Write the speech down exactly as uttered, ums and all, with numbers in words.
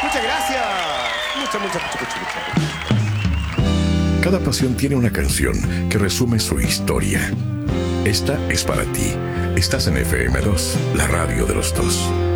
Muchas gracias. Muchas, muchas, muchas, muchas, muchas. Cada pasión tiene una canción que resume su historia. Esta es para ti. Estás en F M dos, la radio de los dos.